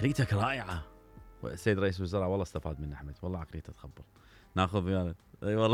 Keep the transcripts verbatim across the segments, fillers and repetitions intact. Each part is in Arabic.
عقليتك رائعه. السيد رئيس الوزراء والله استفاد من احمد، والله عقليته تخبل. ناخذ ويانا اي والله.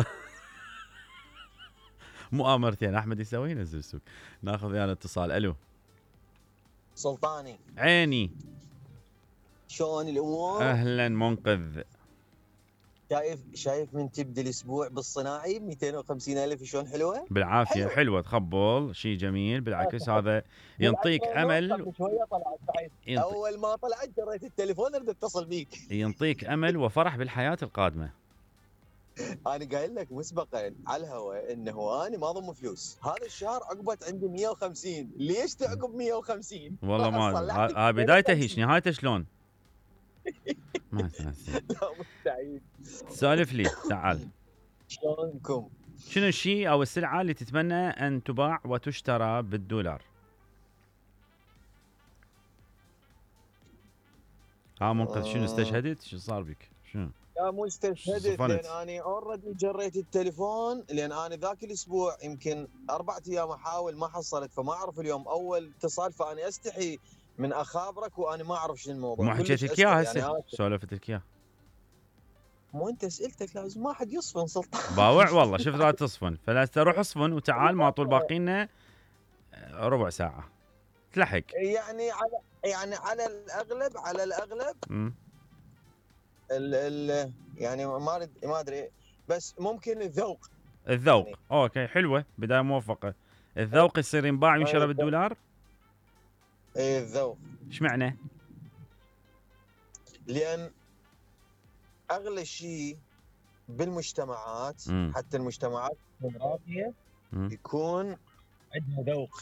مؤامرتين احمد يسوي ينزل السوق. ناخذ ويانا اتصال. الو سلطاني، عيني، شلون الامور؟ اهلا منقذ. شايف شايف من تبدا الاسبوع بالصناعي مئتين وخمسين الف، شلون حلوه؟ بالعافيه، حلو. حلوه تخبل، شيء جميل بالعكس. هذا ينطيك امل. شويه طلعت بعد. ينطي... اول ما طلعت جريت التليفون ارد اتصل بيك. ينطيك امل وفرح بالحياه القادمه. انا قايل لك مسبقا على الهواء انه انا ما ضم فلوس، هذا الشهر عقبت عندي مئة وخمسين، ليش تعقب مئة وخمسين؟ والله ما ها بدايته هيش، نهايته شلون؟ ما تنسي. لا مستعيد. سالف لي تعال. شلونكم؟ شنو الشيء او السلعه اللي تتمنى ان تباع وتشترى بالدولار؟ ها منقذ، شنو استشهدت؟ شو صار بك؟ شنو؟ لا مو استشهدت، لان انا اوريدي جريت التليفون، لان انا ذاك الاسبوع يمكن اربعة ايام احاول ما حصلت، فما اعرف اليوم اول اتصال، فانا استحي من اخابرك وانا ما اعرف شنو الموضوع. مو حكيتك اياه هسه؟ سولفت لك اياه. مو انت سالتك لازم ما حد يصفن سلطان. باوع والله، شوف لا تصفن، فلا تروح اصفن وتعال، ما طول باقي لنا ربع ساعه تلحق. يعني على يعني على الاغلب على الاغلب امم ال ال يعني ما ما ادري، بس ممكن الذوق. الذوق يعني اوكي، حلوه، بدايه موفقه. الذوق يصير ينباع وينشرى بالدولار؟ ايه الذوق. ايش معنى؟ لان اغلى شيء بالمجتمعات، مم. حتى المجتمعات الجغرافيه يكون عندها ذوق.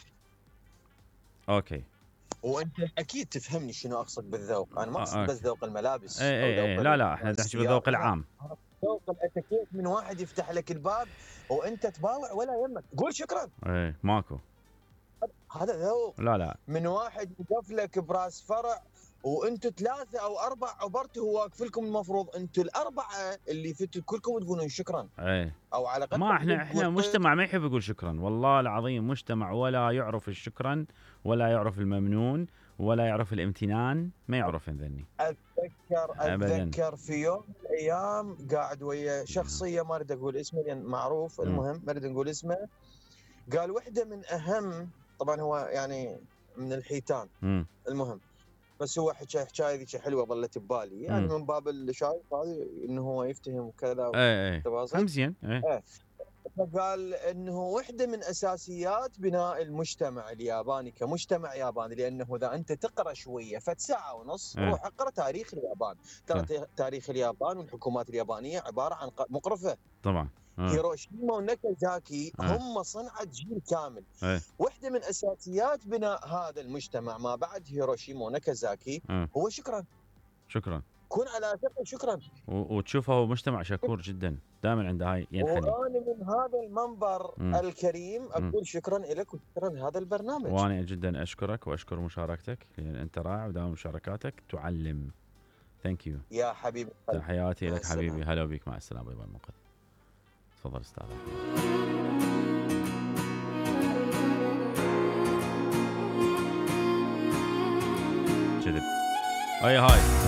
اوكي، وانت اكيد تفهمني شنو اقصد بالذوق، انا ما اقصد آه بس ذوق الملابس. اي اي اي لا لا، احنا نحكي بالذوق العام. ذوق الاتيكيت، من واحد يفتح لك الباب وانت تباوع ولا يمك قول شكرا. اي ماكو، هذا ذوق. لا لا. من واحد يقف لك براس فرع وانتم ثلاثه او اربع عبرتوا، هو واقف لكم، المفروض انتم الاربعه اللي فتوا كلكم تقولون شكرا. اي او على الاقل ما احنا احنا مجتمع ما يحب يقول شكرا، والله العظيم مجتمع ولا يعرف الشكرا ولا يعرف الممنون ولا يعرف الامتنان، ما يعرف ينذني. اتذكر اتذكر في يوم من الايام قاعد ويا شخصيه ما اريد اقول اسمه لان معروف، المهم ما اريد نقول اسمه، قال وحده من اهم، طبعا هو يعني من الحيتان، م. المهم بس هو حكى حكايه ذيك حلوه ظلت ببالي، يعني من باب الشايف هذه انه هو يفتهم وكذا. اي اي زين. اي فقال انه وحده من اساسيات بناء المجتمع الياباني كمجتمع ياباني، لانه اذا انت تقرا شويه فت ساعه ونص أه. روح اقرا تاريخ اليابان، ترى أه. تاريخ اليابان والحكومات اليابانيه عباره عن مقرفه طبعا. أه. هيروشيما وناكازاكي أه. هم صنعت جيل كامل. أه. واحده من اساسيات بناء هذا المجتمع ما بعد هيروشيما وناكازاكي أه. هو شكرا. شكرا، كن على ثقه شكرا، وتشوفه هو مجتمع شكور جدا، دائما عنده هاي ينحني. وانا من هذا المنبر م. الكريم اقول م. شكرا لك وشكرا لهذا البرنامج. وانا جدا اشكرك واشكر مشاركتك، لان انت رائع ودائما مشاركاتك تعلم. ثانك يو يا حبيبي، تحياتي لك حبيبي. هلا بك، مع السلامه. باي باي منقذ. تفضل استاذ. كذب. اي هاي